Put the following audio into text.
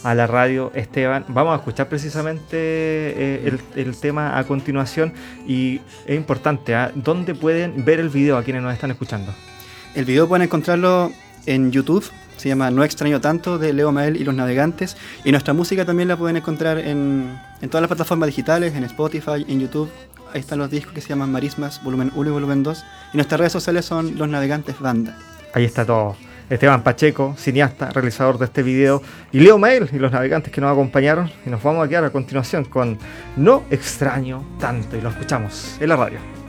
a la radio, Esteban. Vamos a escuchar precisamente el tema a continuación y es importante, ¿dónde pueden ver el video a quienes nos están escuchando? El video pueden encontrarlo en YouTube, se llama No extraño tanto, de Leo Mael y los Navegantes, y nuestra música también la pueden encontrar en todas las plataformas digitales, en Spotify, en YouTube. Ahí están los discos que se llaman Marismas, volumen 1 y volumen 2, y nuestras redes sociales son Los Navegantes Banda. Ahí está todo. Esteban Pacheco, cineasta, realizador de este video, y Leo Mael y los navegantes que nos acompañaron, y nos vamos a quedar a continuación con No extraño tanto, y lo escuchamos en la radio.